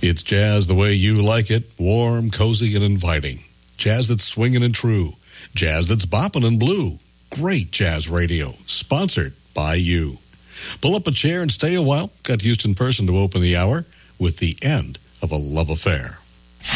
It's jazz the way you like it, warm, cozy, and inviting. Jazz that's swinging and true. Jazz that's bopping and blue. Great jazz radio, sponsored by you. Pull up a chair and stay a while. Got Houston Person to open the hour with The End of a Love Affair.